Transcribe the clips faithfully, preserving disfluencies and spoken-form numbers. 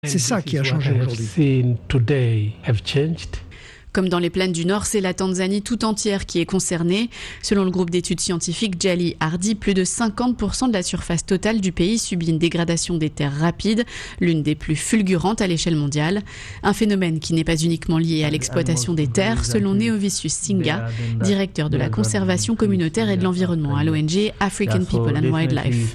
C'est ça qui a changé aujourd'hui. Comme dans les plaines du Nord, c'est la Tanzanie tout entière qui est concernée. Selon le groupe d'études scientifiques Jali Hardy, plus de cinquante pour cent de la surface totale du pays subit une dégradation des terres rapide, l'une des plus fulgurantes à l'échelle mondiale. Un phénomène qui n'est pas uniquement lié à l'exploitation des terres, selon Neovicius Singa, directeur de la conservation communautaire et de l'environnement à l'O N G African People and Wildlife.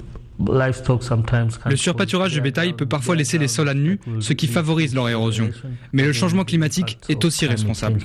Le surpâturage du bétail peut parfois laisser les sols à nu, ce qui favorise leur érosion. Mais le changement climatique est aussi responsable.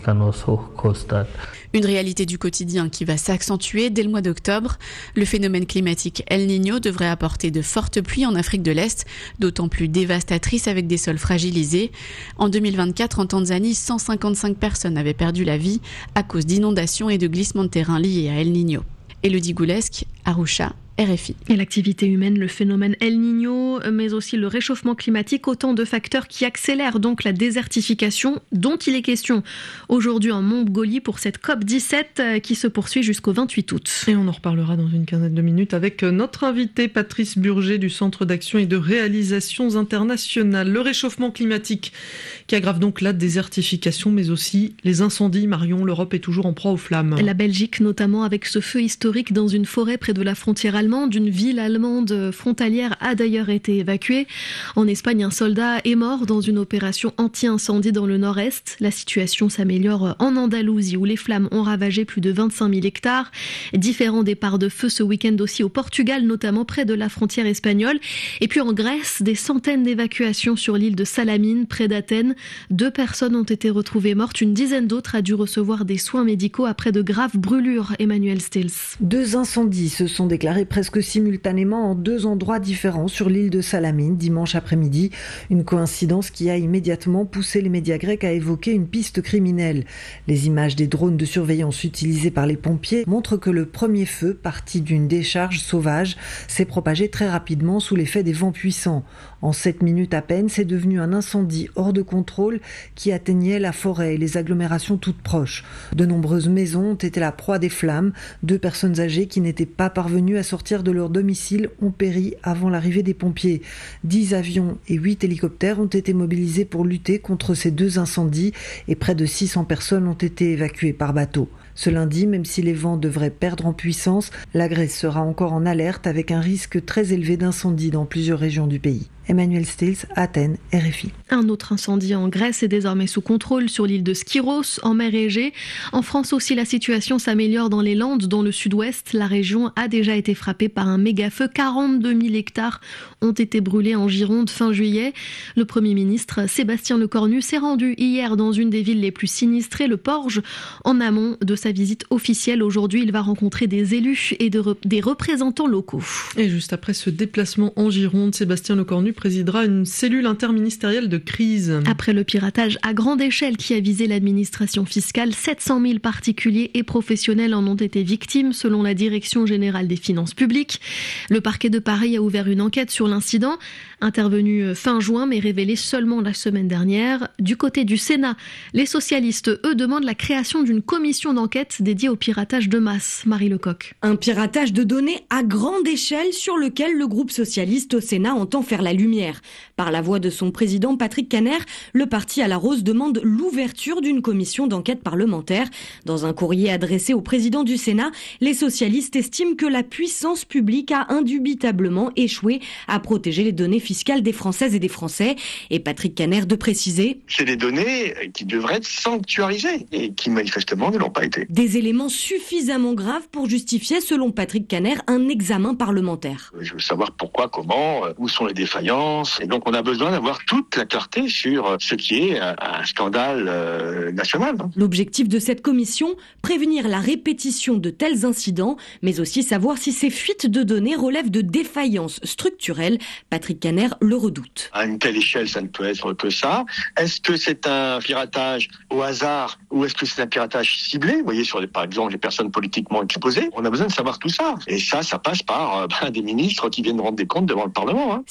Une réalité du quotidien qui va s'accentuer dès le mois d'octobre. Le phénomène climatique El Niño devrait apporter de fortes pluies en Afrique de l'Est, d'autant plus dévastatrices avec des sols fragilisés. En deux mille vingt-quatre, en Tanzanie, cent cinquante-cinq personnes avaient perdu la vie à cause d'inondations et de glissements de terrain liés à El Niño. Élodie Goulesque, Arusha, R F I. Et l'activité humaine, le phénomène El Niño, mais aussi le réchauffement climatique, autant de facteurs qui accélèrent donc la désertification dont il est question aujourd'hui en Mongolie pour cette C O P dix-sept qui se poursuit jusqu'au vingt-huit août. Et on en reparlera dans une quinzaine de minutes avec notre invité Patrice Burger du Centre d'action et de réalisations internationales. Le réchauffement climatique qui aggrave donc la désertification mais aussi les incendies. Marion, l'Europe est toujours en proie aux flammes. La Belgique notamment avec ce feu historique dans une forêt près de la frontière allemande. D'une ville allemande frontalière a d'ailleurs été évacuée. En Espagne, un soldat est mort dans une opération anti-incendie dans le nord-est. La situation s'améliore en Andalousie où les flammes ont ravagé plus de vingt-cinq mille hectares. Différents départs de feu ce week-end aussi au Portugal, notamment près de la frontière espagnole. Et puis en Grèce, des centaines d'évacuations sur l'île de Salamine, près d'Athènes. Deux personnes ont été retrouvées mortes. Une dizaine d'autres a dû recevoir des soins médicaux après de graves brûlures. Emmanuel Stills. Deux incendies se sont déclarés presque simultanément en deux endroits différents sur l'île de Salamine dimanche après-midi. Une coïncidence qui a immédiatement poussé les médias grecs à évoquer une piste criminelle. Les images des drones de surveillance utilisés par les pompiers montrent que le premier feu, parti d'une décharge sauvage, s'est propagé très rapidement sous l'effet des vents puissants. En sept minutes à peine, c'est devenu un incendie hors de contrôle qui atteignait la forêt et les agglomérations toutes proches. De nombreuses maisons ont été la proie des flammes. Deux personnes âgées qui n'étaient pas parvenues à sortir de leur domicile ont péri avant l'arrivée des pompiers. Dix avions et huit hélicoptères ont été mobilisés pour lutter contre ces deux incendies et près de six cents personnes ont été évacuées par bateau. Ce lundi, même si les vents devraient perdre en puissance, la Grèce sera encore en alerte avec un risque très élevé d'incendie dans plusieurs régions du pays. Emmanuel Stills, Athènes, R F I. Un autre incendie en Grèce est désormais sous contrôle sur l'île de Skyros, en mer Égée. En France aussi, la situation s'améliore dans les Landes, dans le sud-ouest. La région a déjà été frappée par un méga-feu. quarante-deux mille hectares ont été brûlés en Gironde fin juillet. Le Premier ministre Sébastien Lecornu s'est rendu hier dans une des villes les plus sinistrées, le Porge, en amont de sa visite officielle. Aujourd'hui, il va rencontrer des élus et de re- des représentants locaux. Et juste après ce déplacement en Gironde, Sébastien Lecornu présidera une cellule interministérielle de crise. Après le piratage à grande échelle qui a visé l'administration fiscale, sept cent mille particuliers et professionnels en ont été victimes selon la Direction générale des finances publiques. Le parquet de Paris a ouvert une enquête sur l'incident, intervenu fin juin mais révélé seulement la semaine dernière. Du côté du Sénat, les socialistes, eux, demandent la création d'une commission d'enquête dédiée au piratage de masse. Marie Lecoq. Un piratage de données à grande échelle sur lequel le groupe socialiste au Sénat entend faire la lumière. Par la voix de son président Patrick Kanner, le parti à la Rose demande l'ouverture d'une commission d'enquête parlementaire. Dans un courrier adressé au président du Sénat, les socialistes estiment que la puissance publique a indubitablement échoué à protéger les données fiscales des Françaises et des Français. Et Patrick Kanner de préciser: c'est des données qui devraient être sanctuarisées et qui manifestement ne l'ont pas été. Des éléments suffisamment graves pour justifier, selon Patrick Kanner, un examen parlementaire. Je veux savoir pourquoi, comment, où sont les défaillances. Et donc on a besoin d'avoir toute la clarté sur ce qui est un scandale euh, national. L'objectif de cette commission, prévenir la répétition de tels incidents, mais aussi savoir si ces fuites de données relèvent de défaillances structurelles. Patrick Kanner le redoute. À une telle échelle, ça ne peut être que ça. Est-ce que c'est un piratage au hasard ou est-ce que c'est un piratage ciblé? Vous voyez, sur les, par exemple les personnes politiquement exposées. On a besoin de savoir tout ça. Et ça, ça passe par euh, ben, des ministres qui viennent rendre des comptes devant le Parlement. Hein. S'il donne son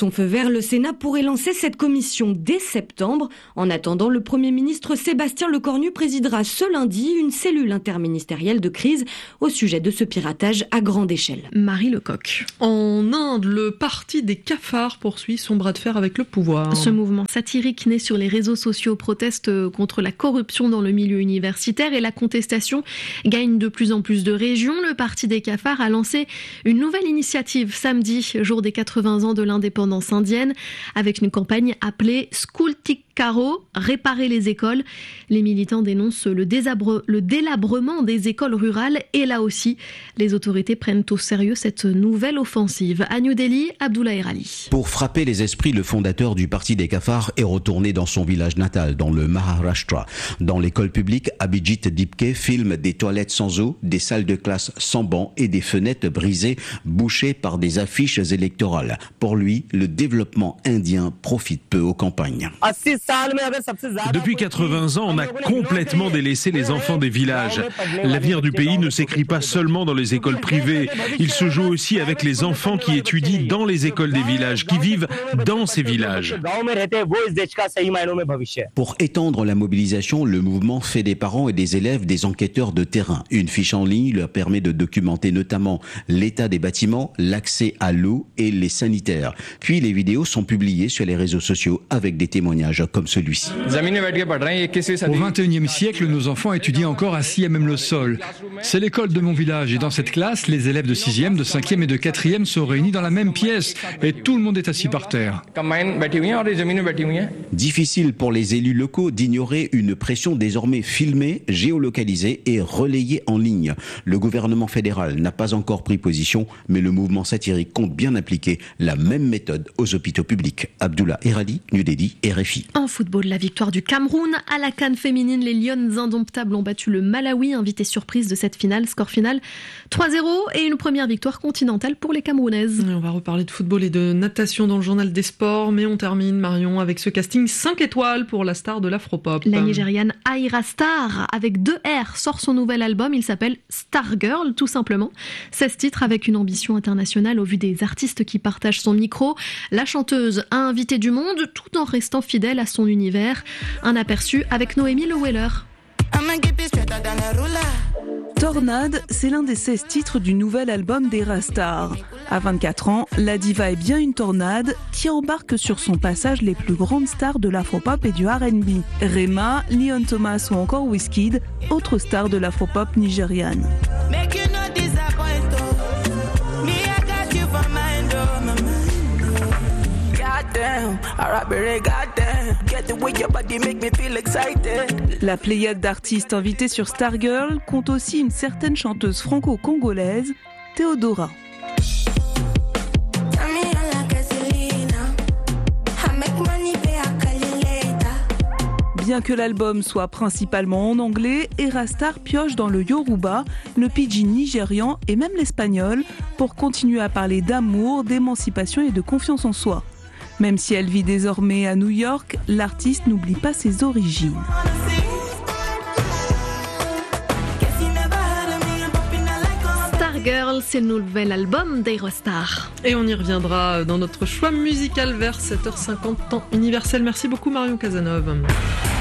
son feu vert, le Sénat pourrait lancer cette commission dès septembre. En attendant, le Premier ministre Sébastien Lecornu présidera ce lundi une cellule interministérielle de crise au sujet de ce piratage à grande échelle. Marie Lecoq. En Inde, le parti des cafards poursuit son bras de fer avec le pouvoir. Ce mouvement satirique né sur les réseaux sociaux proteste contre la corruption dans le milieu universitaire et la contestation gagne de plus en plus de régions. Le parti des cafards a lancé une nouvelle initiative samedi, jour des quatre-vingts ans de l'indépendance indienne, avec une campagne appelée School Tikaro, réparer les écoles. Les militants dénoncent le, désabre, le délabrement des écoles rurales et là aussi, les autorités prennent au sérieux cette nouvelle offensive. À New Delhi, Abdoulaye Rali. Pour frapper les esprits, le fondateur du parti des cafards est retourné dans son village natal, dans le Maharashtra. Dans l'école publique, Abhijit Dipke filme des toilettes sans eau, des salles de classe sans bancs et des fenêtres brisées, bouchées par des affiches électorales. Pour lui, le développement indien profite peu aux campagnes. Depuis quatre-vingts ans, on a complètement délaissé les enfants des villages. L'avenir du pays ne s'écrit pas seulement dans les écoles privées. Il se joue aussi avec les enfants qui étudient dans les écoles des villages, qui vivent dans ces villages. Pour étendre la mobilisation, le mouvement fait des parents et des élèves des enquêteurs de terrain. Une fiche en ligne leur permet de documenter notamment l'état des bâtiments, l'accès à l'eau et les sanitaires. Puis les vidéos sont publiées sur les réseaux sociaux avec des témoignages comme celui-ci. Au vingt et unième siècle, nos enfants étudient encore assis à même le sol. C'est l'école de mon village et dans cette classe, les élèves de sixième, de cinquième et de quatrième sont réunis dans la même pièce et tout le monde est assis par terre. Difficile pour les élus locaux d'ignorer une pression désormais filmée, géolocalisée et relayée en ligne. Le gouvernement fédéral n'a pas encore pris position, mais le mouvement satirique compte bien appliquer la même méthode aux hôpitaux publics. Abdullah Erali, New Delhi, R F I. En football, la victoire du Cameroun à la CAN féminine. Les Lionnes indomptables ont battu le Malawi, invité surprise de cette finale. Score final trois zéro et une première victoire continentale pour les Camerounaises. Et on va reparler de football et de natation dans le journal des sports, mais on termine, Marion, avec ce casting cinq étoiles pour la star de l'afropop. La Nigériane Ayra Starr, avec deux R, sort son nouvel album. Il s'appelle Star Girl, tout simplement. seize titres avec une ambition internationale au vu des artistes qui partagent son micro. La chanteuse a invité du monde tout en restant fidèle à son univers. Un aperçu avec Noémie Le Weller. Tornade, c'est l'un des seize titres du nouvel album d'Ayra Starr. À vingt-quatre ans, la diva est bien une tornade qui embarque sur son passage les plus grandes stars de l'afropop et du R and B. Rema, Leon Thomas ou encore Wizkid, autres stars de l'afropop nigériane. La pléiade d'artistes invités sur Stargirl compte aussi une certaine chanteuse franco-congolaise, Théodora. Bien que l'album soit principalement en anglais, Ayra Starr pioche dans le yoruba, le pidgin nigérian et même l'espagnol pour continuer à parler d'amour, d'émancipation et de confiance en soi. Même si elle vit désormais à New York, l'artiste n'oublie pas ses origines. Stargirl, c'est le nouvel album d'Ayra Starr. Et on y reviendra dans notre choix musical vers sept heures cinquante temps universel. Merci beaucoup Marion Cazeneuve.